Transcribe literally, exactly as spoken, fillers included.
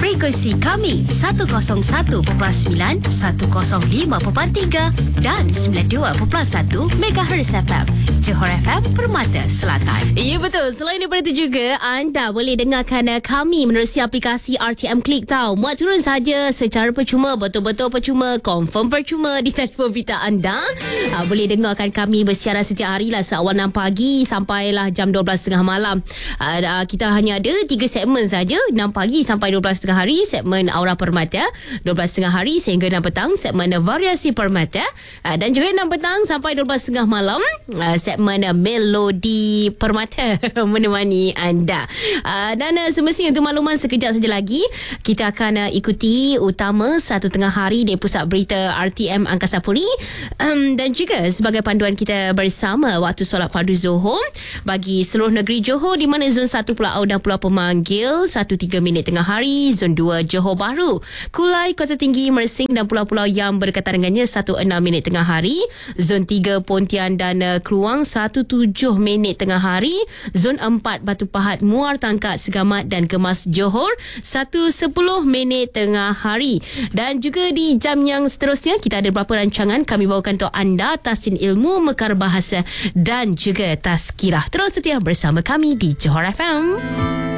Frekuensi kami seratus satu perpuluhan sembilan, seratus lima perpuluhan tiga dan sembilan puluh dua perpuluhan satu megahertz F M. Johor F M, Permata Selatan. Ya betul. Selain daripada itu juga, anda boleh dengarkan kami menerusi aplikasi R T M Click tau. Muat turun saja secara percuma, betul-betul percuma, confirm percuma di telefon pintar anda. Ha, boleh dengarkan kami bersiaran setiap hari lah, seawal enam pagi sampailah jam dua belas tiga puluh malam. Ha, kita hanya ada tiga segmen saja, enam pagi sampai dua belas tengah hari, segmen Aura Permata, dua belas tengah hari sehingga enam petang, segmen Variasi Permata, ha, dan juga enam petang sampai dua belas tengah malam, ha, segmen Melodi Permata menemani anda. Uh, dan uh, semestinya untuk makluman sekejap saja lagi, kita akan uh, ikuti utama satu tengah hari di Pusat Berita R T M Angkasa Puri, um, dan juga sebagai panduan kita bersama waktu solat fardu Zuhur bagi seluruh negeri Johor, di mana zon satu Pulau dan Pulau Pemanggil satu tiga minit tengah hari, zon dua Johor Bahru, Kulai, Kota Tinggi, Mersing dan pulau-pulau yang berdekatan dengannya satu enam minit tengah hari, zon tiga Pontian dan uh, Keluang satu tujuh minit tengah hari, zon empat Batu Pahat, Muar Tangkak, Segamat dan Kemas Johor satu sepuluh minit tengah hari. Dan juga di jam yang seterusnya kita ada beberapa rancangan kami bawakan untuk anda, Tasin Ilmu, Mekar Bahasa dan juga Tazkirah. Terus setia bersama kami di Johor F M.